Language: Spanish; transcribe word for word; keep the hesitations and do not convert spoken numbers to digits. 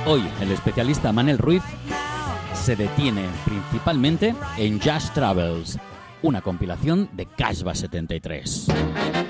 Hoy el especialista Manel Ruiz se detiene principalmente en Just Travels, una compilación de Casbah setenta y tres.